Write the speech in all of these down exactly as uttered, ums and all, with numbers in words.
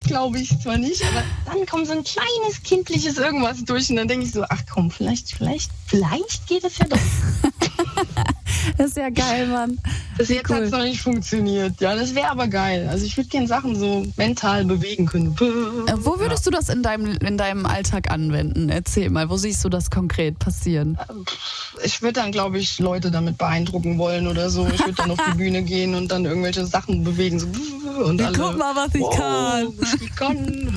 glaube ich zwar nicht, aber dann kommt so ein kleines kindliches irgendwas durch und dann denke ich so, ach komm, vielleicht, vielleicht, vielleicht geht es ja doch. Das ist ja geil, Mann. Bis jetzt cool. hat es noch nicht funktioniert. Ja, das wäre aber geil. Also ich würde gerne Sachen so mental bewegen können. Äh, wo würdest ja. du das in deinem, in deinem Alltag anwenden? Erzähl mal, wo siehst du das konkret passieren? Ich würde dann, glaube ich, Leute damit beeindrucken wollen oder so. Ich würde dann auf die Bühne gehen und dann irgendwelche Sachen bewegen. So, und alle, guck mal, was ich wow, kann. Was ich kann.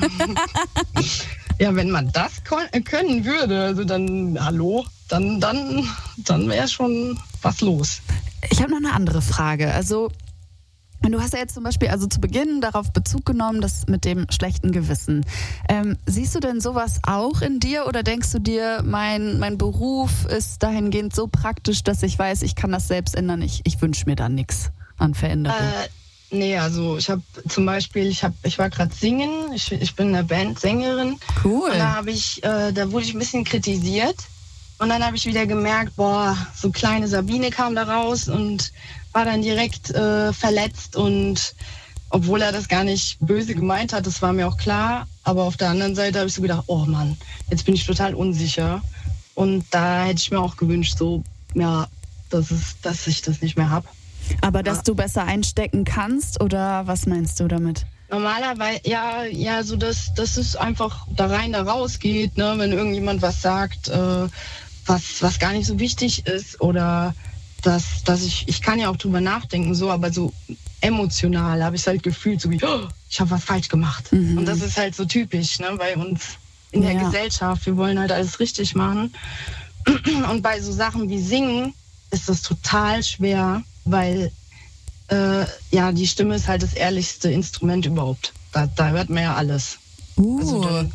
Ja, wenn man das können würde, also dann, hallo, dann, dann, dann wäre schon was los. Ich habe noch eine andere Frage. Also, du hast ja jetzt zum Beispiel also zu Beginn darauf Bezug genommen, das mit dem schlechten Gewissen. Ähm, siehst du denn sowas auch in dir oder denkst du dir, mein, mein Beruf ist dahingehend so praktisch, dass ich weiß, ich kann das selbst ändern, ich, ich wünsche mir da nichts an Veränderung? Äh, nee, also ich habe zum Beispiel, ich, hab, ich war gerade singen, ich, ich bin in der Band Sängerin. Cool. Und da, hab ich, äh, da wurde ich ein bisschen kritisiert. Und dann habe ich wieder gemerkt, boah, so kleine Sabine kam da raus und war dann direkt äh, verletzt. Und obwohl er das gar nicht böse gemeint hat, das war mir auch klar. Aber auf der anderen Seite habe ich so gedacht, oh Mann, jetzt bin ich total unsicher. Und da hätte ich mir auch gewünscht, so, ja, dass, es, dass ich das nicht mehr habe. Aber dass ja. du besser einstecken kannst oder was meinst du damit? Normalerweise, ja, ja, so dass, dass es einfach da rein, da raus geht, ne, wenn irgendjemand was sagt, äh, was, was gar nicht so wichtig ist oder dass, dass ich, ich kann ja auch drüber nachdenken, so, aber so emotional habe ich es halt gefühlt, so wie, oh, ich habe was falsch gemacht. Mhm. Und das ist halt so typisch, ne, bei uns in der ja. Gesellschaft. Wir wollen halt alles richtig machen. Und bei so Sachen wie Singen ist das total schwer, weil äh, ja, die Stimme ist halt das ehrlichste Instrument überhaupt. Da, da hört man ja alles. Uh. Also dann,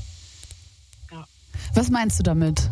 ja. Was meinst du damit?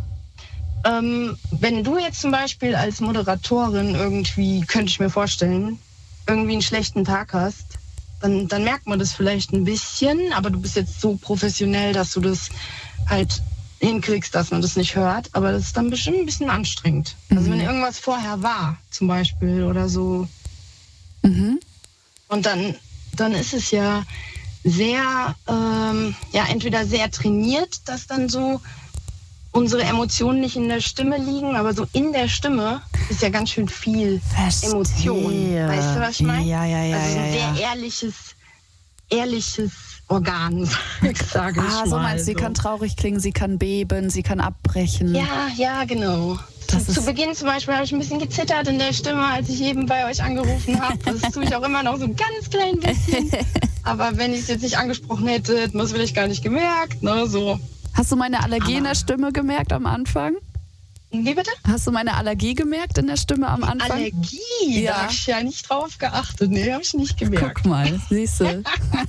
Ähm, wenn du jetzt zum Beispiel als Moderatorin irgendwie, könnte ich mir vorstellen, irgendwie einen schlechten Tag hast, dann, dann merkt man das vielleicht ein bisschen, aber du bist jetzt so professionell, dass du das halt hinkriegst, dass man das nicht hört, aber das ist dann bestimmt ein bisschen anstrengend. Mhm. Also wenn irgendwas vorher war, zum Beispiel, oder so. Mhm. Und dann, dann ist es ja sehr, ähm, ja, entweder sehr trainiert, dass dann so unsere Emotionen nicht in der Stimme liegen, aber so in der Stimme ist ja ganz schön viel Verstehe. Emotion. Weißt du, was ich meine? Ja, ja, ja. Also so ein ja, sehr ja. ehrliches, ehrliches Organ, sage ich ah, mal. so meinst du, sie so. kann traurig klingen, sie kann beben, sie kann abbrechen. Ja, ja, genau. Das zu, ist zu Beginn zum Beispiel habe ich ein bisschen gezittert in der Stimme, als ich eben bei euch angerufen habe. Das tue ich auch immer noch so ein ganz klein bisschen. Aber wenn ich es jetzt nicht angesprochen hätte, hätte man es vielleicht gar nicht gemerkt. Ne, so. Hast du meine Allergie Aber in der Stimme gemerkt am Anfang? Wie bitte? Hast du meine Allergie gemerkt in der Stimme am Anfang? Allergie? Ja. Da habe ich ja nicht drauf geachtet. Nee, habe ich nicht gemerkt. Guck mal, siehst du.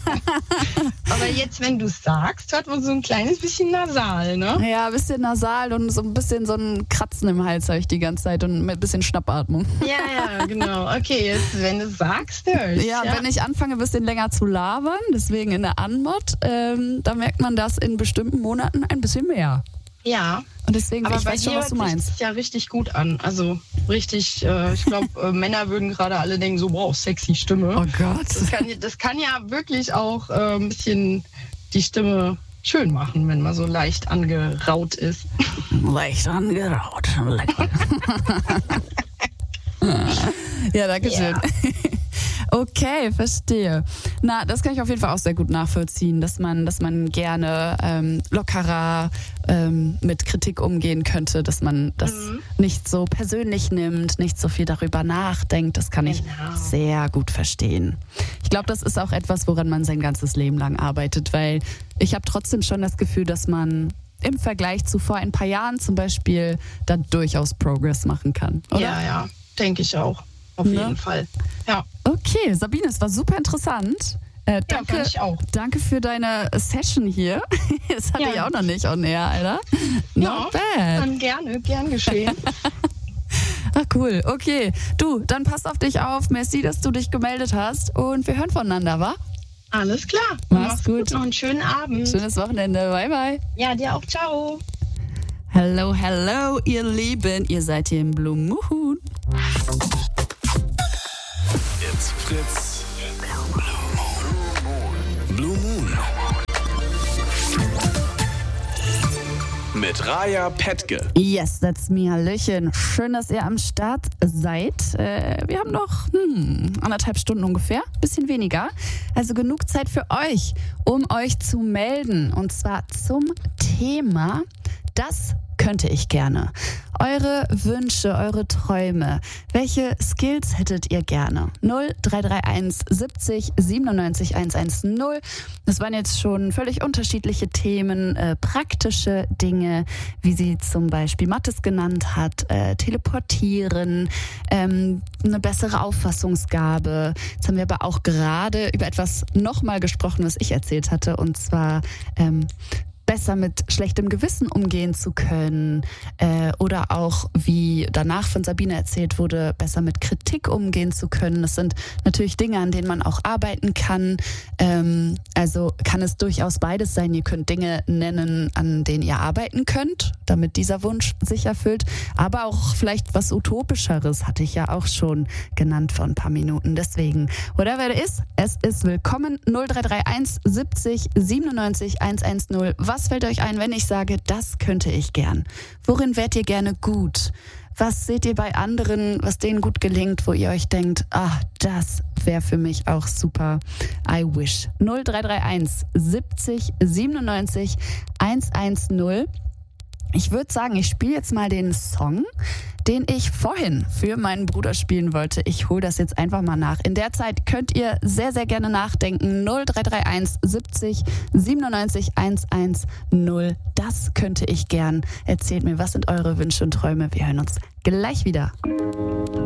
Aber jetzt, wenn du es sagst, hört man so ein kleines bisschen nasal, ne? Ja, ein bisschen nasal und so ein bisschen so ein Kratzen im Hals habe ich die ganze Zeit und mit ein bisschen Schnappatmung. Ja, ja, genau. Okay, jetzt, wenn du es sagst, höre ich. Ja, ja, wenn ich anfange, ein bisschen länger zu labern, deswegen in der Anmod, ähm, da merkt man das in bestimmten Monaten ein bisschen mehr. Ja. Und deswegen, aber ich bei weiß schon, dir was du hört meinst. sich ja richtig gut an. Also richtig, äh, ich glaube, äh, Männer würden gerade alle denken, so wow, sexy Stimme. Oh Gott. Das kann, das kann ja wirklich auch äh, ein bisschen die Stimme schön machen, wenn man so leicht angeraut ist. Leicht angeraut. Lecker. Ja, danke schön. Ja. Okay, verstehe. Na, das kann ich auf jeden Fall auch sehr gut nachvollziehen, dass man, dass man gerne ähm, lockerer ähm, mit Kritik umgehen könnte, dass man das mhm. nicht so persönlich nimmt, nicht so viel darüber nachdenkt. Das kann ich genau. sehr gut verstehen. Ich glaube, das ist auch etwas, woran man sein ganzes Leben lang arbeitet, weil ich habe trotzdem schon das Gefühl, dass man im Vergleich zu vor ein paar Jahren zum Beispiel da durchaus Progress machen kann, oder? Ja, ja, denke ich auch. Auf ne? jeden Fall. Ja. Okay, Sabine, es war super interessant. Äh, danke, ja, fand ich auch. Danke für deine Session hier. Das hatte ja. ich auch noch nicht on air, Alter. Not ja, bad. Dann gerne, gern geschehen. Ach cool, okay. Du, dann pass auf dich auf. Merci, dass du dich gemeldet hast und wir hören voneinander, wa? Alles klar. Mach's, Mach's gut. gut. Noch einen schönen Abend. Schönes Wochenende. Bye, bye. Ja, dir auch. Ciao. Hello, hello, ihr Lieben. Ihr seid hier im Blue Moon. It's Fritz. Blue Moon. Blue Moon. mit Raja Pettke. Yes, that's me. Hallöchen. Schön, dass ihr am Start seid. Äh, wir haben noch hm, anderthalb Stunden ungefähr, bisschen weniger. Also genug Zeit für euch, um euch zu melden. Und zwar zum Thema, das könnte ich gerne. Eure Wünsche, eure Träume. Welche Skills hättet ihr gerne? null drei drei eins siebzig siebenundneunzig hundertzehn. Das waren jetzt schon völlig unterschiedliche Themen, äh, praktische Dinge, wie sie zum Beispiel Mathis genannt hat, äh, teleportieren, ähm, eine bessere Auffassungsgabe. Jetzt haben wir aber auch gerade über etwas nochmal gesprochen, was ich erzählt hatte, und zwar ähm, besser mit schlechtem Gewissen umgehen zu können, äh, oder auch, wie danach von Sabine erzählt wurde, besser mit Kritik umgehen zu können. Das sind natürlich Dinge, an denen man auch arbeiten kann. Ähm, also kann es durchaus beides sein. Ihr könnt Dinge nennen, an denen ihr arbeiten könnt, damit dieser Wunsch sich erfüllt. Aber auch vielleicht was Utopischeres, hatte ich ja auch schon genannt vor ein paar Minuten. Deswegen, whatever it is, es ist willkommen. null drei drei eins siebzig siebenundneunzig hundertzehn. Was fällt euch ein, wenn ich sage, das könnte ich gern? Worin wärt ihr gerne gut? Was seht ihr bei anderen, was denen gut gelingt, wo ihr euch denkt, ah, das wäre für mich auch super. I wish. null drei drei eins siebzig siebenundneunzig hundertzehn. Ich würde sagen, ich spiele jetzt mal den Song, den ich vorhin für meinen Bruder spielen wollte. Ich hole das jetzt einfach mal nach. In der Zeit könnt ihr sehr, sehr gerne nachdenken. null drei drei eins siebzig siebenundneunzig hundertzehn. Das könnte ich gern. Erzählt mir, was sind eure Wünsche und Träume? Wir hören uns gleich wieder.